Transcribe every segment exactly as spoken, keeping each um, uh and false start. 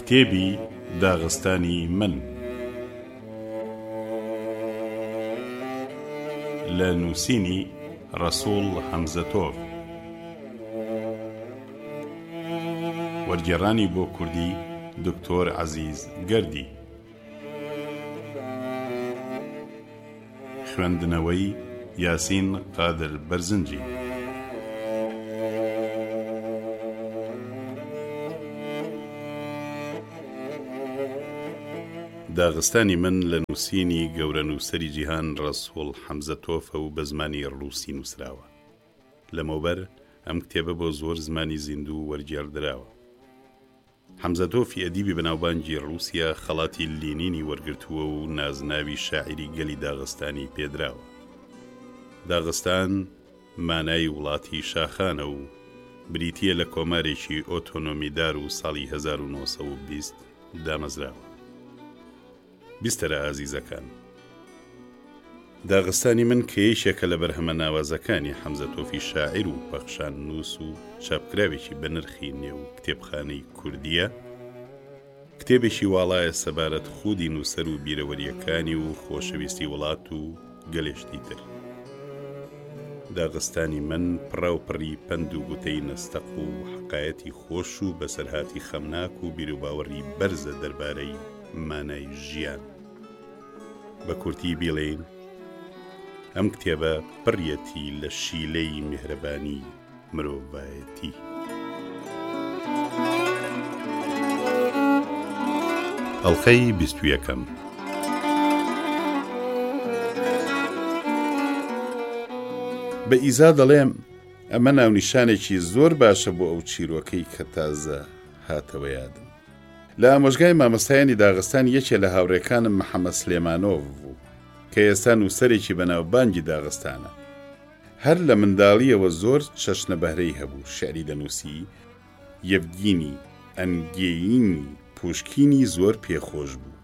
کتێبی داغستانی من لە نووسینی ڕەسوڵ حەمزەتۆڤ، وەرگێڕانی بۆ کوردی دکتۆر عەزیز گەردی، خوێندنەوەی یاسین قادر بەرزنجی. داغستانی من لە نووسینی گەورە نووسەری جیهان ڕەسوڵ حەمزەتۆڤە و بە زمانی ڕووسی نووسراوە. لەمەوبەر ئەم کتێبە بۆ زۆر زمانی زیندوو وەرگێڕدراوە. حەمزەتۆڤی ئەدیبی بەناوبانگی ڕووسیا خەڵاتی لینینی وەرگرتووە و نازناوی شاعیری گەلی داغستانی پێدراوە. داغستان مانای وڵاتی شاخانە و بریتیە لە کۆمارێکی ئۆتۆنۆمیدار و ساڵی هەزار و نۆ سەد و بیست دامەزراوە. بیستەرە ئازیزەکان، داغستانی من کێشێکە لە بەرهەمە ناوازەکانی حەمزەتۆڤی شاعیر و پەخشان نووس و چاپکراوێکی بەنرخی نێو کتێبخانەی کوردیە، کتێبێکی واڵایە سەبارەت خودی نووسەر و بیرەوەریەکانی و خۆشەویستی وڵات و گەلێشتی تر. داغستانی من پڕاوپڕی پند و گوتەی نەستەق و حەقایەتی خۆش و بەسەرهاتی خەمناک و بیرروباوەڕی بەرزە دەربارەی مانای ژیان. بە کورتی بیڵێن ئەم کتێبە پڕیەتی لە شیلەی میهرەبانی مرۆڤایەتی. ئەڵلقەی بیست و یەکەم. بە ئیزا دەڵێم ئەمە ناونیشانێکی زۆر باشە بۆ ئەو چیرۆکەی کە تازە هاتەوە یادم. لە ئامۆژگای مامۆستایانی داغستان یەکێ لە هاوڕێکانم محەممەد سلێمانۆڤ بوو کە ئێستا نووسەرێکی بەناوبانگی داغستانە. هەر لە منداڵیەوە زۆر چەشنە بەهرەی هەبوو، شعری دەنووسی، یەڤگینی، ئەنگێینی، پوشکینی زۆر پێخۆش بوو.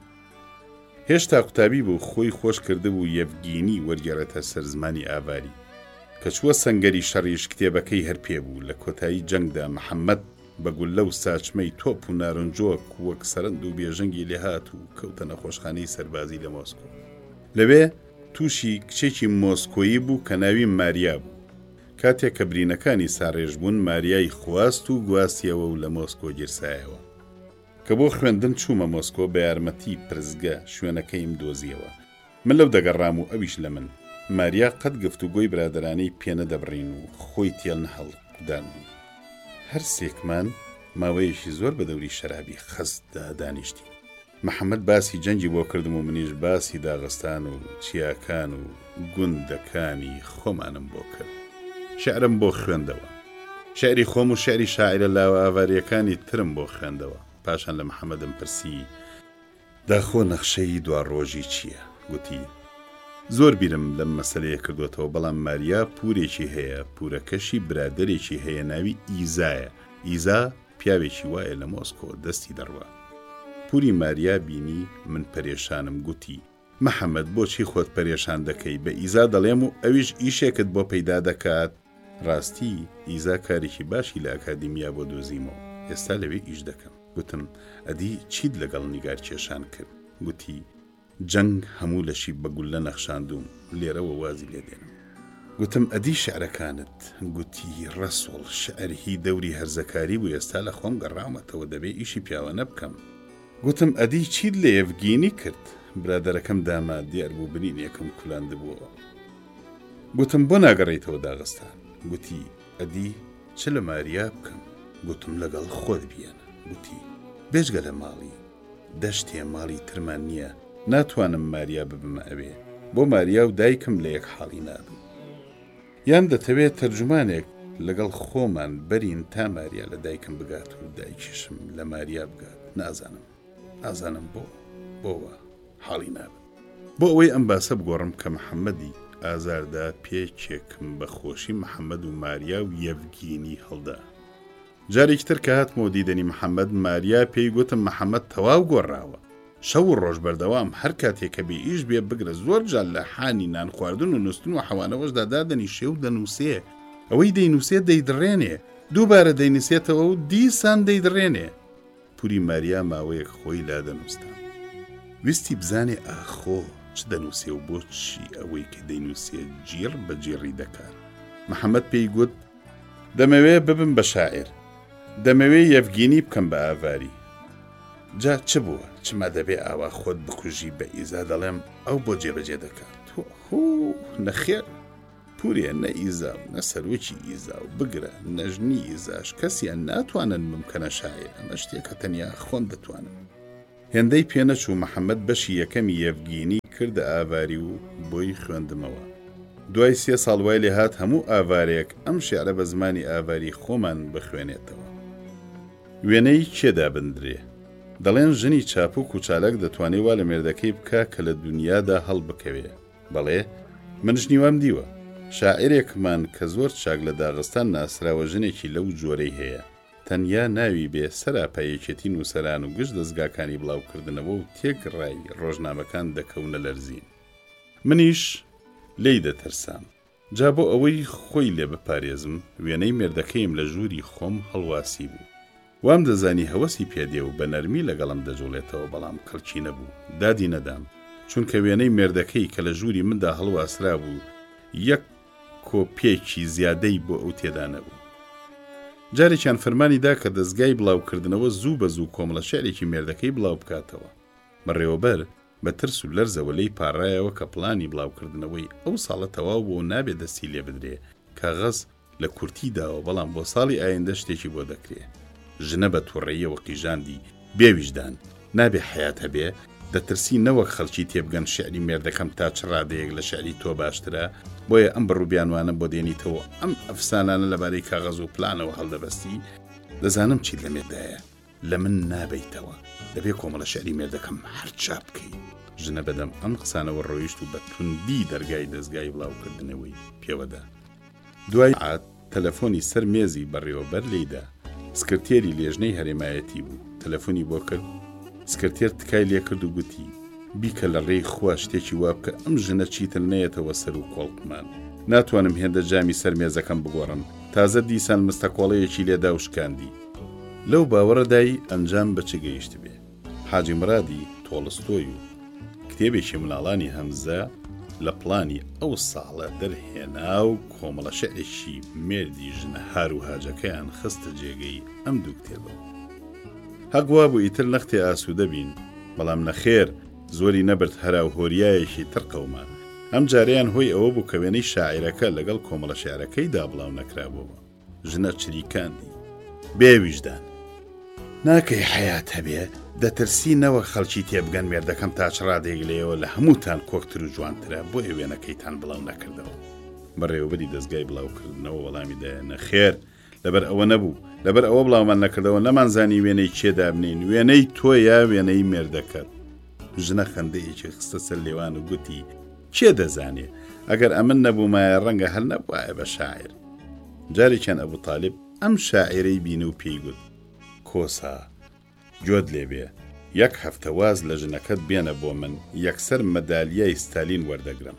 هێشتا قوتابی بوو، خۆی خۆش کردبوو یەڤگینی وەرگێڕێتە سەر زمانی ئاواری. کە چووە سەنگەری شەڕیش کتێبەکەی هەر پێبوو. لە کۆتایی جەنگدا محەممەد بەگول لەو ساچمەی تۆپ و نارنجۆک وەک سەرند و بێژەنگی لێهات و کەوتە نەخۆشخانەی سەربازی لە مۆسکۆ. لەوێ تووشی کچێکی مۆسکۆیی بوو کە ناوی ماریا بوو. کاتێک کە برینەکانی ساڕێژ بوون، ماریای خواست و گواستیەوە و لە مۆسکۆ گیرسایەوە. کە بۆ خوێندن چوومە مۆسکۆ بە یارمەتی پرزگە شوێنەکەیم دۆزیەوە. من لەو دەگەڕام و ئەویش لە من. ماریا قەت گفتوگۆی برادرانەی پێنە دەبڕین و خۆی تێڵ هەڵدان. هەر سێکمان ماوەیەشی زۆر بە دەوری شەرابی خەستدا دانیشتی. محەممەد باسی جەنگی بۆ کردم و منیش باسی داغستان و چیاکان و گوندەکانی خۆمانم بۆ کرد. شعرم بۆ خوێندەوە. شعری خۆم و شعری شاعرە لاوە ئاواریەکانی ترم بۆ خوێندەوە. پاشان لە محەممەدم پرسی داخۆ نەخشەی دوا ڕۆژی چییە؟ گوتی زۆر بیرم لەم مەسەلەیە کردوێتەوە، بەڵام ماریا پورێکی هەیە، پورەکەشی برادێکی هەیە، ناوی ئیزایە. ئیزا پیاوێکی وایە لە مۆسکۆ دەستی دەڕوە. پوری ماریا بینی من پەرێشانم. گوتی محەممەد بۆچی خۆت پەرێشان دەکەی؟ بە ئیزا دەڵێم و ئەویش ئیشێکت بۆ پەیدا دەکات. ڕاستی ئیزا کارێکی باشی لە ئەکادیمیا بۆ دۆزیمەوە، ئێستا لەوێ ئیش دەکەم. گوتم ئەدی چیت لەگەڵ نیگار کێشان کرد؟ گوتی جەنگ هەموو لەشی بەگول لە نەخشاندوم، لێرەوە وازی لێ دێنم. گوتم ئەدی شعرەکانت؟ گوتی ڕەسوڵ شعر هی دەوری هەرزەکاری بوو، ئێستا لە خۆم گەڕامەتەوە، دەبێ ئیشی پیاوانە بکەم. گوتم ئەدی چیت لە یەڤگینی کرد؟ برادەرەکەم داما دیار بوو برینیەکەم کولاندبووەوە. گوتم بۆ ناگەڕێیتەوە داغستان؟ گوتی ئەدی چ لە ماریا بکەم؟ گوتم لەگەڵ خۆت بیانە. گوتی بێژگە لە ماڵی دەشتێ ماڵی ترمان نییە، ناتوانم ماریا ببمە ئەوێ، بۆ ماریا و دایکم لە یەک حاڵی نابم. یان دەتەوێت تەرجمانێک لەگەڵ خۆمان بەرین تا ماریا لە دایکم بگات و دایکیشم لە ماریا بگات. نازانم نازانم بۆ بۆوە حاڵی نابم. بۆ ئەوەی ئەم باسە بگۆڕم کە محەممەدی ئازاردا پێچێکم بەخۆشی محەممەد و ماریا و یەڤگینی هەڵدا. جارێکی تر کە هاتمەوە دیدەنی محەممەد، ماریا پێی گوتم محەممەد تەواو گۆڕاوە، شەو و ڕۆژ بەردەوام هەر کاتێک کە بێ ئیش بێ بگرە، زۆر جار لە حانی نان خواردن و نووستن و حەوانەوەشدا دادەنیشێ و دەنووسێ. ئەوەی دەینووسێت دەیدڕێنێ، دووبارە دەینووسێتەوە و دیسان دەیدڕێنێ. پوری ماریا ماوەیەک خۆی لا دەنووستا. ویستی بزانێ ئاخۆ چ دەنووسێ و بۆ چی ئەوەی کە دەینووسێ جێڕ بە جێڕی دەکات. محەممەد پێی گوت دەمەوێ ببم بە شاعر، دەمەوێ یەفگینی بکەم بە ئاواری. جا چ بووە چما دەبێ ئاوا خۆت بکوژی بە ئیزا دەڵێم ئەو بۆ جێبەجێ دەکات. هو نەخێر پورێ نە ئیزا و نە سەرۆکی ئیزا و بگرە نەژنی ئیزاش کەسیان ناتوانن بمکەنە شاعر، ئەمە شتێکە تەنیا خۆم دەتوانم. هێندەی پێنەچوو محەممەد بەشی یەکەمی یەفگینی کردە ئاواری و بۆی خوێندمەوە. دوای سێ ساڵ وای لێ هات هەموو ئاوارێک ئەم شێعرە بە زمانی ئاواری خۆمان بخوێنێتەوە. وێنەی کێدا بندرێ؟ دەڵێن ژنی چاپوک و چالاک دەتوانێت وا لە مێردەکەی بکە کە لە دنیادا هەڵ بکەوێ. بەڵێ منش نیوام دیوە. شاعرێکمان کە زۆر چاک لە داغستان ناسراوە ژنێکی لەو جۆرەی هەیە. تەنیا ناوی بێ سەراپایەکێتی نووسەران و گشت دەستگاکانی بڵاوکردنەوە و تێکڕای ڕۆژنامەکان دەکەونە لەرزین. منیش لی دەترسام. جا بۆ ئەوەی خۆی لێ بپارێزم وێنەی مێردەکەیم لە ژووری خۆم هەڵواسی بوو. وام دەزانی هەوەسی پێدێ و بە نەرمی لەگەڵم دەجوڵێتەوە، بەڵام کەڵکی نەبوو، دادی نەدام، چونکە وێنەی مێردەکەی کە لە ژووری مندا هەڵواسرا بوو یەک کۆپێکی زیادەی بۆ ئەو تێدا نەبوو. جارێکیان فەرمانیدا کە دەستگای بڵاوکردنەوە زوو بە زوو کۆمەڵە شێعرێکی مێردەکەی بڵاو بکاتەوە. بەڕێوەبەر بە ترس و لەرزەوە لەی پاڕایەوە کە پڵانی بڵاوکردنەوەی ئەو ساڵە تەواو بۆ و نابێت دەستی لێ بدرێ، کاغەز لە کورتی داوە، بەڵام بۆ ساڵی ئایندە شتێکی بۆ دەکرێ. ژنە بە تووڕێیەوە قیژاندی بێویژدان نابێ حیات هەبێ، دەترسی نەوەک خەڵکی تێبگەن شعری مێردەکەم تا چ ڕادەیەک لە شعری تۆ باشترە، بۆیە ئەم بڕووبیانوانە بۆ دێنیتەوە ئەم ئەفسانانە لەبارەی کاغەز و پلانەوە هەڵدەبەستی. دەزانم چیت لە مێردایە، لە من نابیتەوە، دەبێ کۆمەڵە شعری مێردەکەم هەرچا بکەی. ژنە بەدەم ئەم قسانەوە ڕۆیشت و بە توندی دەرگای دەستگای بڵاوکردنەوەی پێوەدا. دوای عاد تەلەفۆنی سەر مێزی بەڕێوەبەر لێیدا. سکرتێری لێژنەی هەرێمایەتی بوو. تەلەفۆنی بۆ کرد. سکرتێر تکای لێ کرد و گوتی بیکە لە ڕێی خوا شتێکی وا بکە، ئەم ژنە چیتر نەیەتەوە سەر و کۆڵکمان. ناتوانم هێندە جامی سەر مێزەکەم بگۆڕم، تازە دیسان مستەکۆڵەیەکی لێدا و شکاندی. لەو باوەڕەدای ئەنجام بەچ گەیشت بێ. حاجی مرادی تۆڵستۆی و کتێبێکی مناڵانی هەمزە لە پڵانی ئەو ساڵە دەرهێنا و کۆمەڵە شعرێکی مێردی ژنە هار و هاجەکەیان خستە جێگەی ئەم دوو کتێبە. هەگوا بوو ئیتر نەختێ ئاسوودە بین، بەڵام نەخێر زۆری نەبرد هەرا و هۆریایەکی تر قەوما. ئەم جاریان هۆی ئەوە بوو کە وێنەی شاعیرەکە لەگەڵ کۆمەڵە شێعرەکەیدا بڵاو نەکرابەوە. ژنە چریکاندی بێویژدان ناکەی حیات هەبێ، دەترسی نەوە خەڵکی تێبگەن مێردەکەم تا چڕادێک لێەوە لە هەمووتان کۆکتر و جوانترە، بۆ ئێ وێنەکەیتان بڵاو نەکردەوە. بەڕێوەبەری دەستگای بڵاوکردنەوە وەڵامی دایە نەخێر، لەبەر ئەوە نەبوو، لەبەر ئەوە بڵاومان نەکردەوە نەمانزانی وێنەی کێدا بنین، وێنەی تۆ یا وێنەی مێردەکەت. ژنە خەندەیەکی خستە سەر لێوان و گوتی کێ دەزانێ، ئەگەر ئەمن نەبوومایە ڕەنگە هەر نەبوایە بە شاعر. جارێکیان ئەبوو تاالب ئەم شاعرەی بینە و پێی گوت کۆسا گوێت لێبێ، یەک هەفتە واز لە ژنەکەت بێنە بۆ من، یەکسەر مەدالیای ستالین وەردەگرم.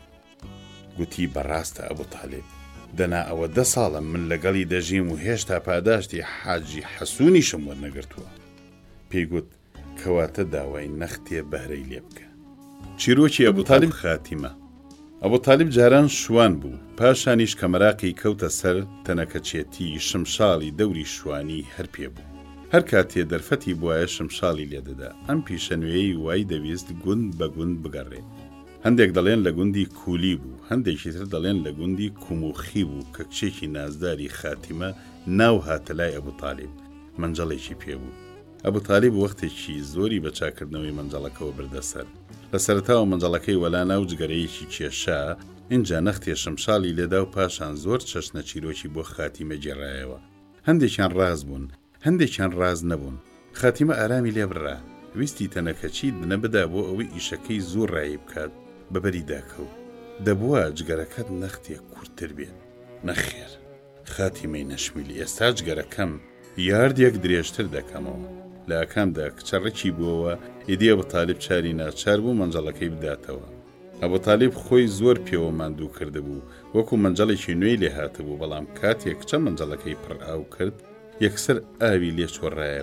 گوتی بەڕاستە ئەبوو تاالب، دەنا ئەوە دە ساڵم من لەگەڵی دەژیم و هێشتا پاداشتی حاجی حەسوونیشم وەرنەگرتووە. پێی گوت کەواتە داوای نەختێ بەهرەی لێ بکە. چیرۆکی ئەبوو تاالب خاتیمە. ئەبوو تاالب جاران شوان بوو، پاشانیش کە مەراقی کەوتە سەر تەنەکەچێتی شمشاڵی دەوری شوانی هەر پێ بوو. هەر کاتێ دەرفەتی بواە شمشاڵی لێدەدا. ئەم پیشەنوێی وای دەویست گوند بە گوند بگەڕێ. هەندێک دەڵێن لە گوندی کولی بوو، هەندێکی تر دەڵێن لە گوندی کوموخی بوو کە کچێکی نازداری خاتیمە ناو هاتە لای ئەبوو تاالب، مەنجەڵێکی پێبوو. ئەبوو تاالب وەختێکی زۆری بە چاکردنەوەی مەنجەڵەکەەوە بردەسەر. لە سەرەتاوە مەنجەڵەکەی وەلا ناو جگەرەیەکی کێشا، اینجا نەختێ شمشاڵی لێدا و پاشان زۆر چەشنە چیرۆکی بۆ خاتیمە گێڕایەوە. هەندێکیان ڕاز بوون، هەندێکیان ڕاز نەبوون. خاتیمە ئارامی لێ بڕا، ویستی تەنەکەچی بنە بدا بۆ ئەوەی ئیشەکەی زۆر ڕایی بکات، بەبەری داکەوت. دەبووە جگەرەکەت نەختێ کورتتر بێت. نەخێر، خاتیمەی نەشمیلی، ئێستا جگەرەکەم یاردێک درێژتر دەکەمەوە. لە ئاکامدا کچەڕێکی بووەوە، ئیدی ئەبوو تاالب چاری ناچار بوو مەنجەڵەکەی بداتەوە. ئەبوو تاالب خۆی زۆر پێوە ماندوو کرده بوو، وەکو مەنجەڵێکی نوێی لێ هاتبوو، بەڵام کاتێک کچە مەنجەڵەکەی پڕ ئاو کرد، یەکسەر ئاوی لێ چۆڕایەوە.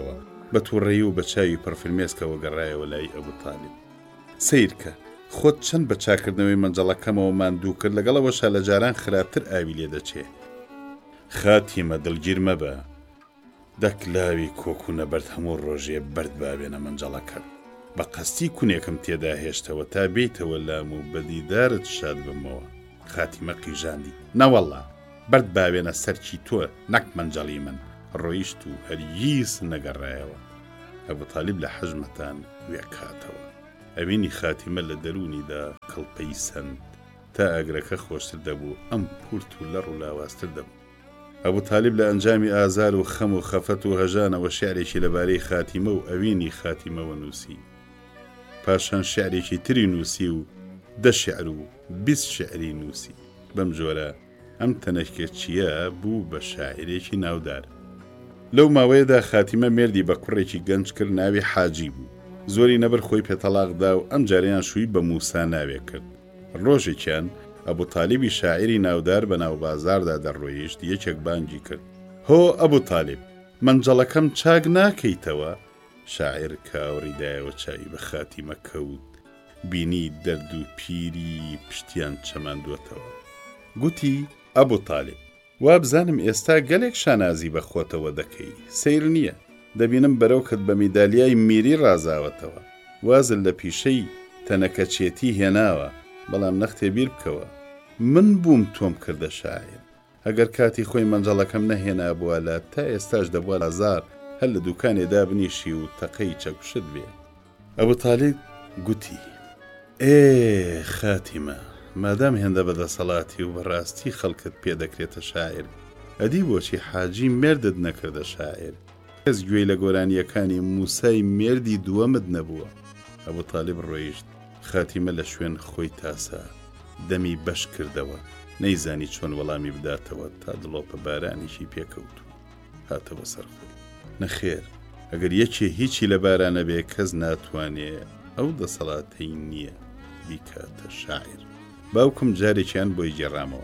بە تووڕێی و بە چاوی پڕفرمێسکەوە گەڕایەوە لای ئەبوو تاالب. سیرکە خۆت چەند بە چاکردنەوەی مەنجەڵەکەمەوە ماندوو کرد، لەگەڵەوەشە لە جاران خراپتر ئاوی لێ دەچێ. خاتیمە دڵگیر مەبە، دەکلاوی کۆکوونە بەرد هەموو ڕۆژێ بەرد بابێنە مەنجەڵەکە. بە قەستی کونێکم تێدا هێشتەوە تا بێیتەوە لام و بەدیدارت شاد بمەوە. خاتیمە قیژاندی. نەوەڵڵا بەرد باوێنە سەرکی تۆ نەک مەنجەڵی من. ڕۆیشت و هەرگیز نەگەڕایەوە. ئەبوو تاالب لە حەژمەتان وێکاتەوە. ئەبینی خاتیمە لە دەرونیدا کەڵپەی سند تا ئەگرەکە خۆشتر دەبوو، ئەم پورت و لەڕ و لاوازتر دەبوو. ئەبوو تاالب لە ئەنجامی ئازار و خەم و خەفەت و هەژانەوە شعرێکی لەبارەی خاتیمە و ئەوینی خاتیمەوە نووسی. پاشان شعرێکی تری نووسی و دە شعر و بیست شعری نووسی. بەم جۆرە ئەم تەنەکێچیە بوو بە شاعرێکی ناودار. لەو ماوەیەدا خاتیمە مێردی بە کوڕێکی گەنج کرد، ناوی حاجی بوو. زۆری نەبەر خۆی پێتەلاقدا و ئەم جاریان شووی بە موسا ناوێ کرد. ڕۆژێکیان ئەبوو تاالبی شاعری ناودار بە ناو بازاردا دەڕۆیشت، یەکێک بانگی کرد: هۆ ئەبوو تاالب، مەنجەڵەکەم چاک ناکەیتەوە؟ شاعر کاوەڕیدایەوە چاوی بە خاتیمە کەوت، بینی دەرد و پیری پشتیان چەماندووەتەوە. گوتی: ئەبوو تاالب، وا بزانم ئێستا گەلێک شانازی بە خۆتەوە دەکەی، سیر نییە. دەبینم بەرەوکت بە میدالیای میری ڕازاوەتەوە. وازل لە پیشەی تەنەکەچێتی هێناوە، بەڵام نەختێ بیر بکەوە. من بووم تۆم کردە شاعر. ئەگەر کاتی خۆی مەنجەڵەکەم نەهێنا بووە تا ئێستاش دەبووە لەزار هەر لە دوکانێدا بنیشی و تەقەی چەکوشت بێ. ئەبوو تاالب گوتی: ئێ خاتیمە، مادام هێندە بەدەسەڵاتی و بەڕاستی خەڵکت پێدەکرێتە شاعر، ئەدی بۆچی حاجی مێردت نەکردە شاعر؟ کەس گوێی لە گۆرانیەکانی موسای مێردی دووەمت نەبووە. ئەبوو تاالب ڕۆیشت. خاتیمە لە شوێن خۆی تاسا، دەمی بەش کردەوە، نەیزانی چۆن وەڵامی بداتەوە تا دڵۆپە بارانێکی پێکەوت و هاتەوە سەرخۆی. نەخێر، ئەگەر یەکێ هیچی لە بارانە بێ کەس ناتوانێ ئەو دەسەڵاتەی نییە بیکاتە شاعر. باوکم جارێکیان بۆی گێڕامەوە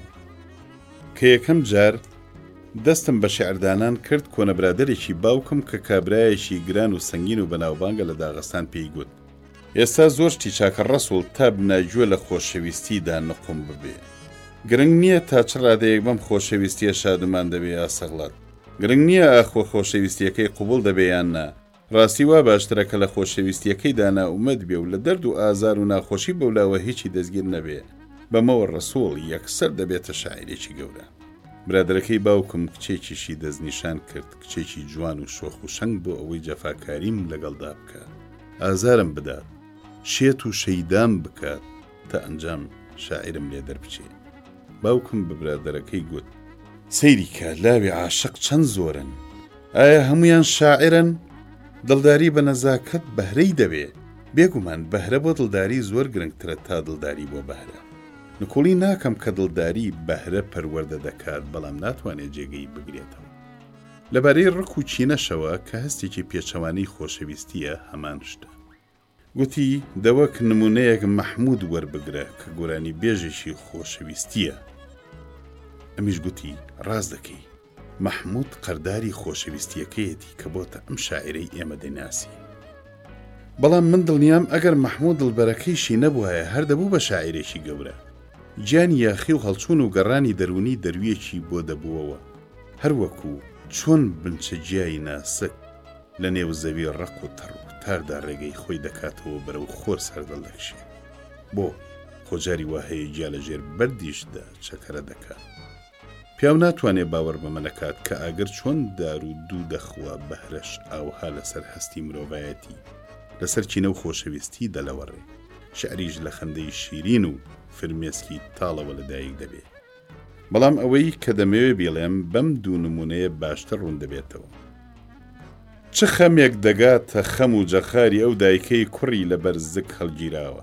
کە یەکەم جار دەستم بە شێعردانان کرد. کۆنەبرادەرێکی باوکم کە کابرایەکی گران و سەنگین و بەناوبانگە لە داغستان پێی گوت: ئێستا زۆر شتی چاکە ڕەسوڵ تا بناگوێ لە خۆشەویستیدا نقم ببێ. گرنگ نییە تا چ ڕادەیەک بەم خۆشەویستیە شادومان دەبێ یا سەغڵات. گرنگ نییە ئاخۆ خۆشەویستیەکەی قوبوڵ دەبێ یان نا. ڕاستی وا باشترە کە لە خۆشەویستیەکەیدا ناومەد بێ و لە دەرد و ئازار و ناخۆشی بەولاوە هیچی دەستگیر نەبێ. بەمەوە ڕەسوڵ یەکسەر دەبێتە شاعرێکی گەورە. برادەرەکەی باوکم کچێکیشی دەستنیشان کرد، کچێکی جوان و شۆخ و شەنگ بۆ ئەوەی جەفاکاریم لەگەڵدا بکە، ئازارم بدات، شێت و شەیدام بکات تا ئەنجام شاعرم لێ دەربچێ. باوکم بە برادەرەکەی گوت: سەیری کە لاوی عاشق چەند زۆرن، ئایا هەمویان شاعرن؟ دڵداری بە نەزاکەت بەهرەی دەبێ. بێگومان بەهرە بۆ دڵداری زۆر گرنگترە تا دڵداری بۆ بەهرە. نکۆڵی ناکەم کە دڵداری بەهرە پەروەردە دەکات، بەڵام ناتوانێت جێگەی بگرێتەوە. لەبارەی ڕق و چینەشەوە کە هەستێکی پێچەوانەی خۆشەویستیە هەمان شتە. گوتی: دەوەک نمونەیەک مەحموود وەربگرە کە گۆرانی بێژێکی خۆشەویستیە. ئەمیش گوتی: ڕاست دەکەی، مەحموود قەرداری خۆشەویستیەکەیەتی کە بۆتە ئەم شاعرەی ئێمە دەناسی. بەڵام من دڵنیام ئەگەر مەحموود دڵبەرەکەیشی نەبووایە هەر دەبوو بە شاعرێکی گەورە. گیانی یاخی و هەڵچوون و گەڕانی دەرونی دەرویەکی بۆ دەبووەوە، هەروەکو چۆن بنچەجیایی ناسک لە نێو زەوی ڕق و تەڕ و تاردا ڕێگەی خۆی دەکاتەوە بەرەو خۆر سەردەڵ دەکشێ. بۆ خۆجاری وهەیە گیا لە ژێر بەردیشدا چەکەرە دەکات. پیاو ناتوانێ باوەڕ بەمە نەکات کە ئاگەر چۆن دار و دوو دەخوا بەهرەش ئاوها لەسەر هەستی مرۆڤایەتی لەسەر چینە و خۆشەویستی دەلەوەڕێ. شعریش لە خەندەی شیرین و فرمێسکی تاڵەوە لەدایک دەبێ. بەڵام ئەوەی کە دەمەوێ بێڵێم بەم دوو نمونەیە باشتر ڕوون دەبێتەوە. چ خەمێک دەگاتە خەم و جەخاری ئەو دایکەی کوڕی لە بەرزک هەڵگیراوە.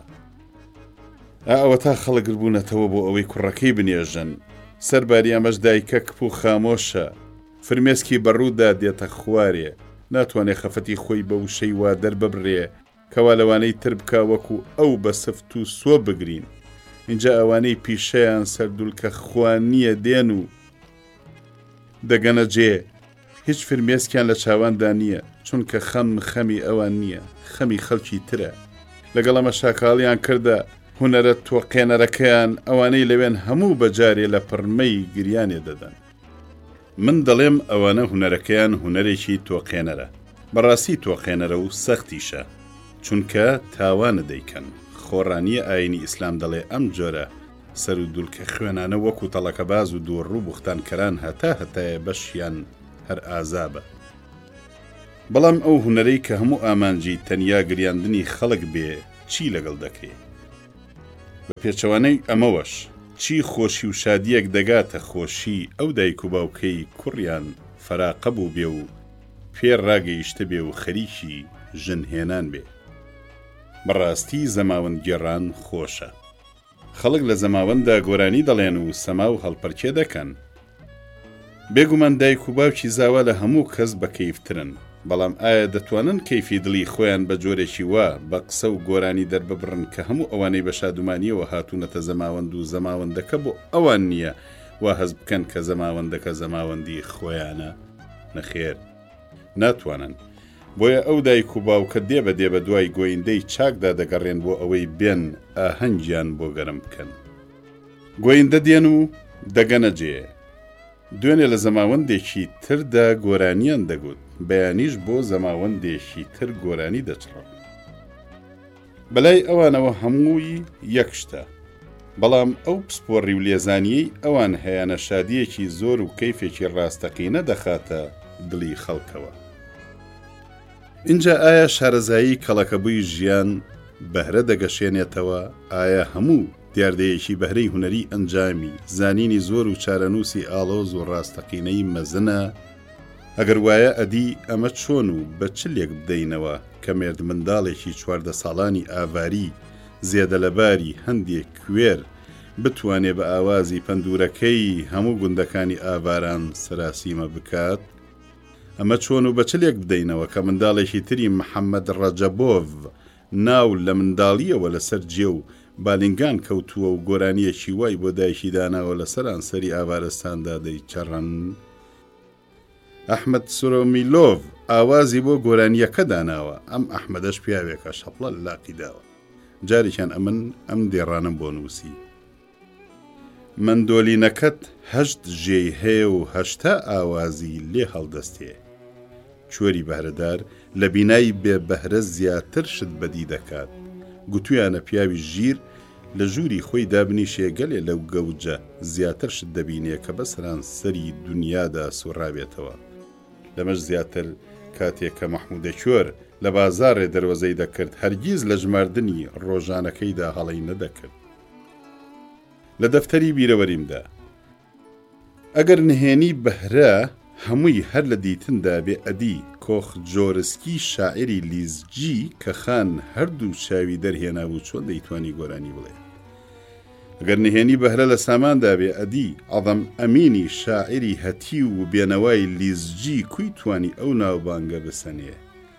ئەوە تا خەڵگر بوونەتەوە بۆ ئەوەی کوڕەکەی بنێژن. سەرباری ئەمەش دایکە کپ و خامۆشە، فرمێسکی بەڕوودا دێتە خوارێ، ناتوانێ خەفەتی خۆی بە وشەی وا دەرببڕێ کەوا لەوانەی تر بکا وەکو ئەو بە سفت و سۆ بگرین. اینجا ئەوانەی پیشەیان سەردول کە خوانیە دێن و دەگەنە جێ هیچ فرمێسکیان لە چاواندا نییە چونکە خەم خەمی ئەوان نییە خەمی خەڵکی ترە لەگەڵ ئەمە شاکاڵیان کردە هونەرە تۆقێنەرەکەیان ئەوانەی لەوێن هەموو بەجارێ لە پڕمەی گریانێ دەدەن من دەڵێم ئەوانە هونەرەکەیان هونەرێکی تۆقێنەرە بەڕاستی تۆقێنەرە و سەختیشە چونکە تاوانە دەیکەن خۆڕانیە ئاینی ئیسلام دەڵێ ئەم جۆرە سەر و دوولکە خوێنانە وەکو تەڵەکە باز و دووڕوو بوختانکەران هەتا هەتایە بەشیان هەر ئازابە بەڵام ئەو هونەرەی کە هەموو ئامانجی تەنیا گریاندنی خەڵک بێ چی لەگەڵ دەکرێت بە پێچەوانەی ئەمەوەش چی خۆشی و شادیەک دەگاتە خۆشی ئەو دایک و باوکەی کوڕیان فەراقە بوو بێ و پێر ڕاگەیشتە بێ و خەریکی ژنهێنان بێ بەڕاستی زەماوەند گێڕان خۆشە خەڵک لە زەماوەندا گۆرانی دەڵێن و سەما و هەڵپەرکێ دەکەن بێگومان دایک و باوکی زاوا لە هەموو کەس بەکەیفترن بەڵام ئایا دەتوانن کەیفی دڵی خۆیان بە جۆرێکی وا بە قسە و گۆرانی دەرببڕن کە هەموو ئەوانەی بە شادومانیەوە هاتوونەتە زەماوەند و زەماوەندەکە بۆ ئەوان نییە وا هەز بکەن کە زەماوەندەکە زەماوەندی خۆیانە نەخێر ناتوانن بۆیە ئەو دایک و باوکە دێ بە دێ بە دوای گۆیندەی چاکدا دەگەڕێن بۆ ئەوەی بێن ئاهەنگیان بۆ گەرم بکەن گۆیندە دێن و دەگەنە جێ دوێنێ لە زەماوەندێکی تردا گۆرانیان دەگوت بەیانیش بۆ زەماوەندێکی تر گۆرانی دەچڕن بەلای ئەوانەوە هەمووی یەک شتە بەڵام ئەو پسپۆڕی و لێزانیەی ئەوان هەیەنە شادیەکی زۆر و کەیفێکی ڕاستەقینە دەخاتە دڵی خەڵکەوە اینجا ئایا شارەزایی کەڵەکەبووی ژیان بەهرە دەگەشێنێتەوە ئایا هەموو دیاردەیەکی بەهرەی هونەری ئەنجامی زانینی زۆر و چارەنووسی ئاڵۆز و ڕاستەقینەی مەزنە ئەگەر وایە ئەدی ئەمە چۆن و بە چلێک بدەینەوە کە مێرد منداڵێکی چواردە ساڵانی ئاواری زێدە لەباری هەندێک کوێر بتوانێ بە ئاوازی پەندورەکەی هەموو گوندەکانی ئاواران سەراسیمە بکات ئەمە چۆن و بە چلێک بدەینەوە کە منداڵێکی تری محەممەد ڕەجەبۆڤ ناو لە منداڵیەوە لەسەر جێ و بالینگان کەوتووە و گۆرانیەکی وای بۆ دایکی داناوە لەسەران سەری ئاوارستاندا دەیچەڕەن ئەحمەد سۆرۆمیلۆڤ ئاوازی بۆ گۆرانیەکە داناوە ئەم ئەحمەدەش پیاوێکە شەپڵە لاقی داوە جارێکیان ئەمن ئەم دێڕانم بۆ نووسی مندۆلینەکەت هەشت ژێی هەیە و هەشتا ئاوازی لێ هەڵدەستێ چۆری بەهرەدار لە بینایی بێ بەهرە زیاتر شت بەدی دەکات گوتویانە پیاوی ژیر لە ژووری خۆی دابنیشێ گەلێ لەو گەوجە زیاتر شت دەبینێ کە بەسەران سەری دنیادا سوڕابێتەوە لەمەش زیاتر کاتێک کە مەحموودە کوێر لە بازاڕێ دەروەزەی دەکرد هەرگیز لە ژماردنی ڕۆژانەکەیدا هەڵەی نەدەکرد لە دەفتەری بیرەوەریمدا ئەگەر نهێنی بەهرە هەمووی هەر لە دیتندا بێ ئەدی کۆخجۆرسکی شاعری لیزجی کە خان هەردوو چاوی دەرهێنابوو چۆن دەیتوانی گۆرانی بڵێ ئەگەر نهێنی بەهرە لە ساماندا بێ ئەدی عەظەم ئەمینی شاعری هەتی و بێنەوای لیزجی کوی توانی ئەو ناوبانگە بسەنێ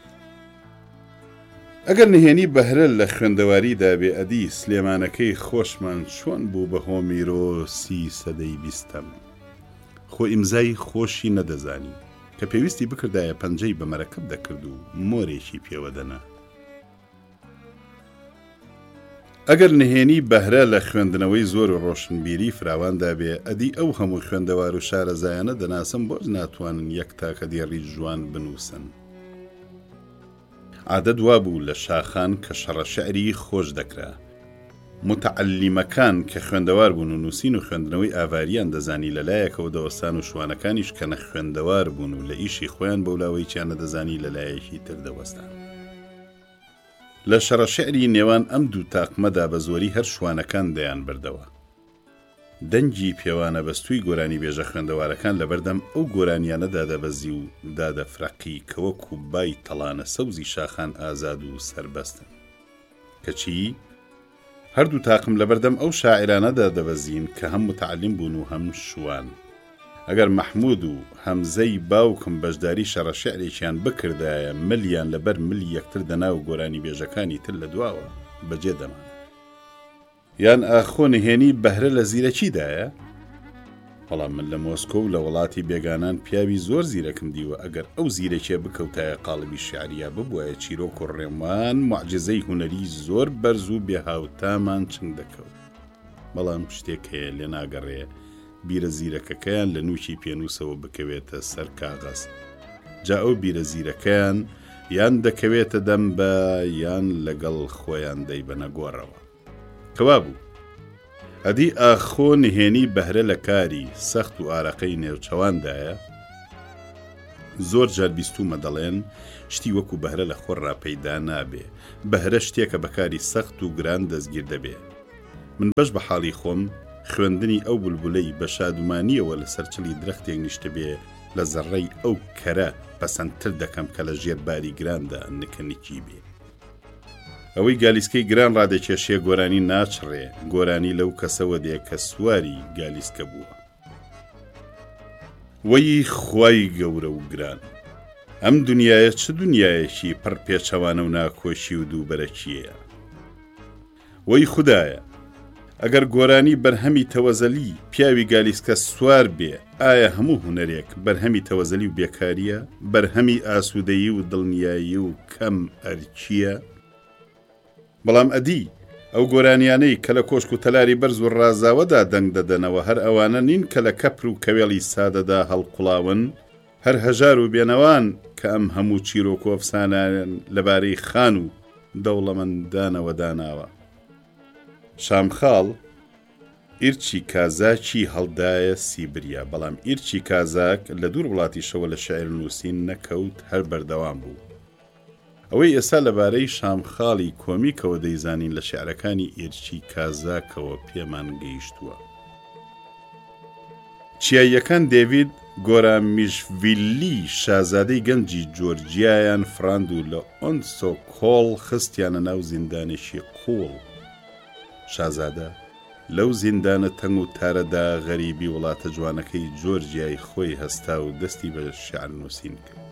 ئەگەر نهێنی بەهرە لە خوێندەواریدا بێ ئەدی سلێمانەکەی خۆشمان چۆن بوو بە هۆمیرۆسی سەدەی بیستەم خۆ ئیمزای خۆشی نەدەزانی کە پێویستی بکردایە پەنجەی بە مەرەکەب دەکرد و مۆرێکی پێوەدەنا ئەگەر نهێنی بەهرە لە خوێندنەوەی زۆر و ڕۆشنبیری فراواندا بێ ئەدی ئەو هەموو خوێندەوار و شارەزایانە دەناسم بۆز ناتوانن یەک تاکە دیێڕی جوان بنووسن عادەت وابوو لە شاخان کە شەڕە شەعری خۆش دەکرا متعلیمەکان کە خوێندەوار بوون و نووسین و خوێندنەوەی ئاواریان دەزانی لەلایەکەوە دەوەستان و شوانەکانیش کە نە خوێندەوار بوون و لە ئیشی خۆیان بەولاوەی چیانە دەزانی لەلایەکی تر دەوەستان لە شەڕە شەعری نێوان ئەم دوو تاقمەدا بە زۆری هەر شوانەکان دەیان بردەوە دەنگی پێوانە بەستووی گۆرانی بێژە خوێندەوارەکان لەبەردەم ئەو گۆرانیانەدا دەبەزی و دادەفرەقی کەوە کوبای تەڵانە سەوزی شاخان ئازاد و سەربەستن کەچی هەردوو تاقم لەبەردەم ئەو شاعرانەدا دەبەزین کە هەم متعلم بوون و هەم شوان ئەگەر مەحموود و هەمزەی باوکم بەشداری شەڕە شێعرێکیان بکردایە ملیان لەبەر ملی یەکتر دەنا و گۆرانی بێژەکانی تر لە دواوە بەجێ دەمان یان ئاخۆ نهێنی بەهرە لە زیرەکیدایە بەڵام من لە مۆسکۆ و لە وڵاتی بێگانان پیاوی زۆر زیرەکم دیوە ئەگەر ئەو زیرەکێ بکەوتایە قاڵبی شعریە ببووە چیرۆک و ڕێمان معجزەی هونەری زۆر بەرز و بێهاوتامان چنگ دەکەوت. بەڵام شتێک هەیە لێ ناگەڕێ بیرە زیرەکەکەیان لە نووکی پێنووسەوە بکەوێتە سەر کاغەز. جا ئەو بیرە زیرەکەیان یان دەکەوێتە دەم بە یان لەگەڵ خۆیان دەیبەنە گۆڕەوە. کەوا بوو ئەدی ئاخۆ نهێنی بەهرە لە کاری سەخت و ئارەقەی نێوچەواندایە. زۆر جار بیستومە دەڵێن شتی وەکو بەهرە لە خۆڕ ڕاپەیدا نابێ، بەهرە شتێکە بەکاری سەخت و گران دەستگیر دەبێ. من بەش بە حاڵی خۆم خوێندنی ئەو بولبولەی بە شادومانیەوە لە سەرچلی درەختێک نیشتە بێ لە زەڕەی ئەو کەرە پەسەندتر دەکەم کە لە ژێر باری گراندا نکەنیکی بێ. ئەوەی گالیسکەی گران ڕادێکێشیە گۆرانی ناچڕێ، گۆرانی لەو کەسەوە دێ کە سواری گالیسکە بووە. وەی خوای گەورە و گران، ئەم دنیایە چ دنیایەکی پڕ پێچەوانە و ناکۆشی و دووبەرەکیەیە. وەی خودایە، ئەگەر گۆرانی بەرهەمی تەوەزەلی پیاوی گالیسکە سوار بێ، ئایا هەموو هونەرێک بەرهەمی تەوەزەلی و بێکاریە؟ بەرهەمی ئاسوودەیی و دڵنیایی و کەم ئەرکیە؟ بەڵام ئەدی ئەو گۆرانیانەی کە لە کۆشک و تەلاری بەرز و ڕازاوەدا دەنگ دەدەنەوە هەر ئەوانە نین کە لە کەپر و کەوێڵی سادەدا هەڵقوڵاون، هەر هەژار و بێنەوان کە ئەم هەموو چیرۆک و ئەفسانەیان لەبارەی خان و دەوڵەمەندانەوە داناوە. شامخاڵ ئیرچی کازاکی هەڵدایە سیبریا، بەڵام ئیرچی کازاک لە دوور وڵاتیشەوە لە شاعر نووسین نەکەوت، هەر بەردەوام بوو. ئەوەی ئێستا لەبارەی شامخاڵی کۆمیکەوە دەیزانین لە شێعرەکانی ئیرچی کازاکەوە پێمان گەیشتووە. چیاییەکان دێڤید گۆرامیشڤیلی شازادەی گەنجی جۆرجیایان فراند و لە ئۆنسۆ کۆڵ خستیانە ناو زیندانێکی قوڵ. شازادە لەو زیندانە تەنگ و تارەدا غەریبی وڵاتە جوانەکەی جۆرجیای خۆی هەستا و دەستی بە شێعر نووسین کرد.